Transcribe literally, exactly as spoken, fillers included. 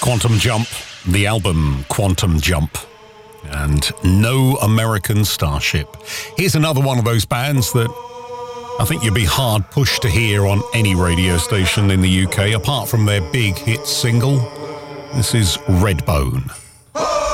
Quantum Jump, the album Quantum Jump, and No American Starship. Here's another one of those bands that I think you'd be hard pushed to hear on any radio station in the U K, apart from their big hit single. This is Redbone.